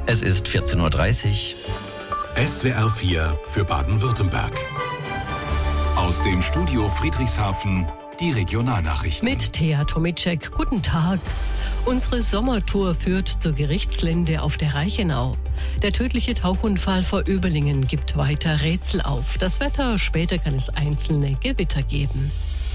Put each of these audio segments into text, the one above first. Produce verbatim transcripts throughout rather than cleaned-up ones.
Es ist vierzehn Uhr dreißig. S W R vier für Baden-Württemberg. Aus dem Studio Friedrichshafen die Regionalnachrichten. Mit Thea Tomicek. Guten Tag. Unsere Sommertour führt zur Gerichtslinde auf der Reichenau. Der tödliche Tauchunfall vor Öberlingen gibt weiter Rätsel auf. Das Wetter, später kann es einzelne Gewitter geben.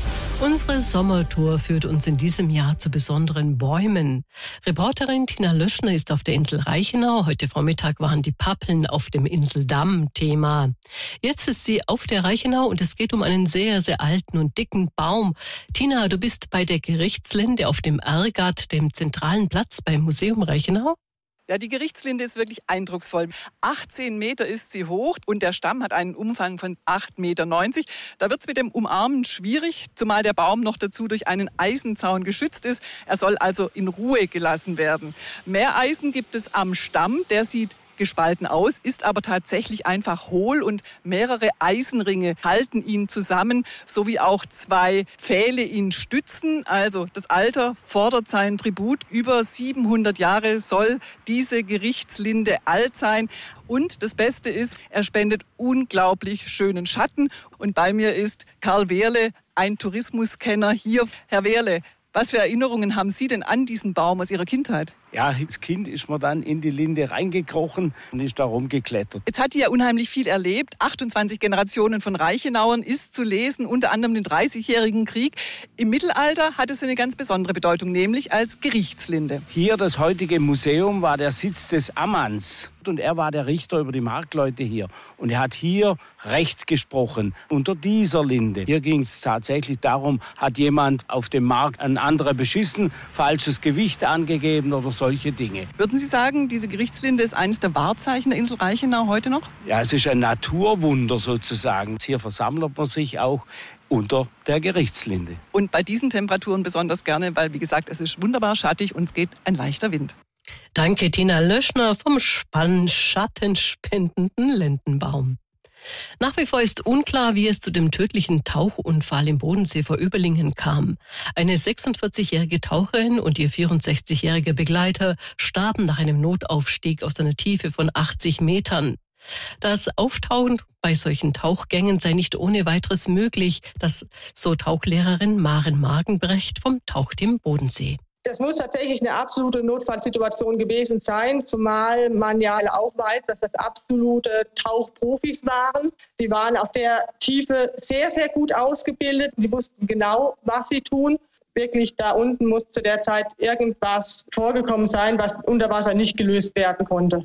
Unsere Sommertour führt uns in diesem Jahr zu besonderen Bäumen. Reporterin Tina Löschner ist auf der Insel Reichenau. Heute Vormittag waren die Pappeln auf dem Inseldamm Thema. Jetzt ist sie auf der Reichenau und es geht um einen sehr, sehr alten und dicken Baum. Tina, du bist bei der Gerichtslinde auf dem Ergat, dem zentralen Platz beim Museum Reichenau. Ja, die Gerichtslinde ist wirklich eindrucksvoll. achtzehn Meter ist sie hoch und der Stamm hat einen Umfang von acht Meter neunzig. Da wird es mit dem Umarmen schwierig, zumal der Baum noch dazu durch einen Eisenzaun geschützt ist. Er soll also in Ruhe gelassen werden. Mehr Eisen gibt es am Stamm, der sieht gespalten aus, ist aber tatsächlich einfach hohl und mehrere Eisenringe halten ihn zusammen, sowie auch zwei Pfähle ihn stützen. Also das Alter fordert seinen Tribut. Über siebenhundert Jahre soll diese Gerichtslinde alt sein. Und das Beste ist, er spendet unglaublich schönen Schatten. Und bei mir ist Karl Wehrle, ein Tourismuskenner hier. Herr Wehrle, was für Erinnerungen haben Sie denn an diesen Baum aus Ihrer Kindheit? Ja, als Kind ist man dann in die Linde reingekrochen und ist da rumgeklettert. Jetzt hat die ja unheimlich viel erlebt. achtundzwanzig Generationen von Reichenauern ist zu lesen, unter anderem den dreißigjährigen Krieg. Im Mittelalter hat es eine ganz besondere Bedeutung, nämlich als Gerichtslinde. Hier, das heutige Museum, war der Sitz des Ammanns. Und er war der Richter über die Marktleute hier. Und er hat hier Recht gesprochen, unter dieser Linde. Hier ging es tatsächlich darum, hat jemand auf dem Markt einen anderen beschissen, falsches Gewicht angegeben oder solche Dinge. Würden Sie sagen, diese Gerichtslinde ist eines der Wahrzeichen der Insel Reichenau heute noch? Ja, es ist ein Naturwunder sozusagen. Hier versammelt man sich auch unter der Gerichtslinde. Und bei diesen Temperaturen besonders gerne, weil, wie gesagt, es ist wunderbar schattig und es geht ein leichter Wind. Danke, Tina Löschner vom Spann schattenspendenden Lendenbaum. Nach wie vor ist unklar, wie es zu dem tödlichen Tauchunfall im Bodensee vor Öberlingen kam. Eine sechsundvierzigjährige Taucherin und ihr vierundsechzigjähriger Begleiter starben nach einem Notaufstieg aus einer Tiefe von achtzig Metern. Das Auftauchen bei solchen Tauchgängen sei nicht ohne weiteres möglich, das so Tauchlehrerin Maren Magenbrecht vom Tauchteam Bodensee. Das muss tatsächlich eine absolute Notfallsituation gewesen sein, zumal man ja auch weiß, dass das absolute Tauchprofis waren. Die waren auf der Tiefe sehr, sehr gut ausgebildet. Die wussten genau, was sie tun. Wirklich da unten muss zu der Zeit irgendwas vorgekommen sein, was unter Wasser nicht gelöst werden konnte.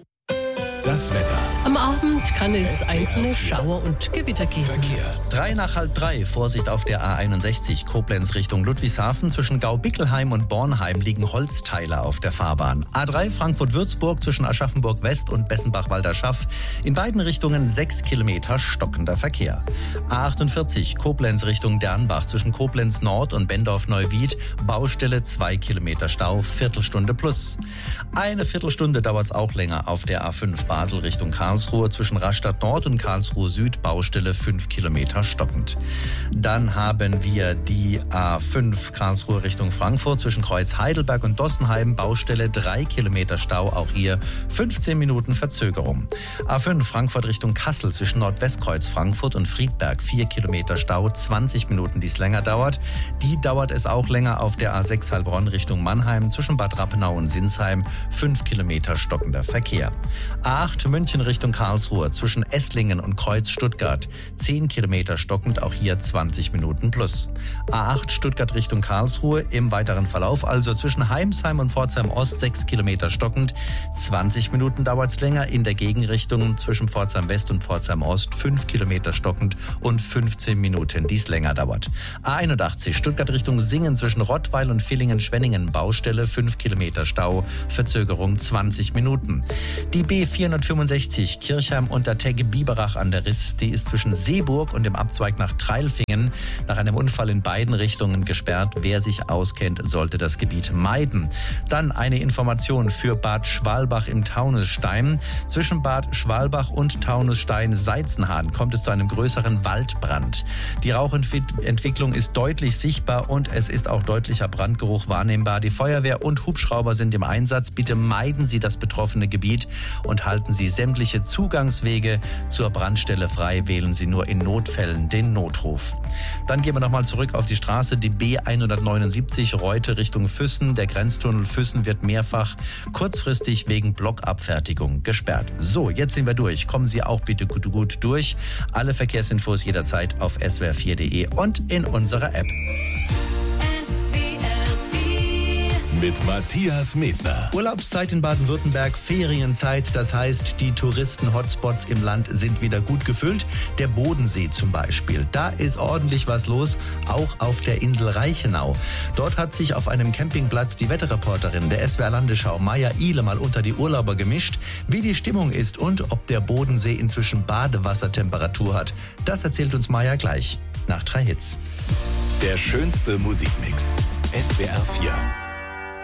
Das Wetter. Am Abend kann es einzelne Schauer und Gewitter geben. Verkehr. Drei nach halb drei. Vorsicht auf der A einundsechzig Koblenz Richtung Ludwigshafen. Zwischen Gaubickelheim und Bornheim liegen Holzteile auf der Fahrbahn. A drei Frankfurt-Würzburg zwischen Aschaffenburg West und Bessenbach-Walderschaff. In beiden Richtungen sechs Kilometer stockender Verkehr. A achtundvierzig Koblenz Richtung Dernbach zwischen Koblenz Nord und Bendorf-Neuwied. Baustelle zwei Kilometer Stau, Viertelstunde plus. Eine Viertelstunde dauert es auch länger auf der A fünf Basel Richtung Karlsruhe zwischen Rastatt Nord und Karlsruhe Süd, Baustelle fünf Kilometer stockend. Dann haben wir die A fünf Karlsruhe Richtung Frankfurt zwischen Kreuz Heidelberg und Dossenheim, Baustelle drei Kilometer Stau, auch hier fünfzehn Minuten Verzögerung. A fünf Frankfurt Richtung Kassel zwischen Nordwestkreuz Frankfurt und Friedberg, vier Kilometer Stau, zwanzig Minuten, die es länger dauert. Die dauert es auch länger auf der A sechs Heilbronn Richtung Mannheim zwischen Bad Rappenau und Sinsheim, fünf Kilometer stockender Verkehr. A acht München Richtung Karlsruhe zwischen Esslingen und Kreuz Stuttgart, zehn Kilometer stockend, auch hier zwanzig Minuten plus. A acht Stuttgart Richtung Karlsruhe im weiteren Verlauf, also zwischen Heimsheim und Pforzheim Ost, sechs Kilometer stockend, zwanzig Minuten dauert es länger, in der Gegenrichtung zwischen Pforzheim West und Pforzheim Ost, fünf Kilometer stockend und fünfzehn Minuten, die es länger dauert. A einundachtzig Stuttgart Richtung Singen zwischen Rottweil und Villingen-Schwenningen, Baustelle, fünf Kilometer Stau, Verzögerung zwanzig Minuten. Die B vierhundertfünfundsechzig Kirchheim Untertegge Biberach an der Riss. Die ist zwischen Seeburg und dem Abzweig nach Treilfingen nach einem Unfall in beiden Richtungen gesperrt. Wer sich auskennt, sollte das Gebiet meiden. Dann eine Information für Bad Schwalbach im Taunusstein. Zwischen Bad Schwalbach und Taunusstein-Seizenhahn kommt es zu einem größeren Waldbrand. Die Rauchentwicklung ist deutlich sichtbar und es ist auch deutlicher Brandgeruch wahrnehmbar. Die Feuerwehr und Hubschrauber sind im Einsatz. Bitte meiden Sie das betroffene Gebiet und halten Sie sämtliche Zugangswege zur Brandstelle frei. Wählen Sie nur in Notfällen den Notruf. Dann gehen wir nochmal zurück auf die Straße, die B hundertneunundsiebzig Reute Richtung Füssen. Der Grenztunnel Füssen wird mehrfach kurzfristig wegen Blockabfertigung gesperrt. So, jetzt sind wir durch. Kommen Sie auch bitte gut, gut durch. Alle Verkehrsinfos jederzeit auf s w r vier punkt d e und in unserer App. Mit Matthias Medner. Urlaubszeit in Baden-Württemberg, Ferienzeit. Das heißt, die Touristen-Hotspots im Land sind wieder gut gefüllt. Der Bodensee zum Beispiel. Da ist ordentlich was los, auch auf der Insel Reichenau. Dort hat sich auf einem Campingplatz die Wetterreporterin der S W R Landesschau, Maja Ihle, mal unter die Urlauber gemischt. Wie die Stimmung ist und ob der Bodensee inzwischen Badewassertemperatur hat. Das erzählt uns Maja gleich. Nach drei Hits. Der schönste Musikmix. S W R vier.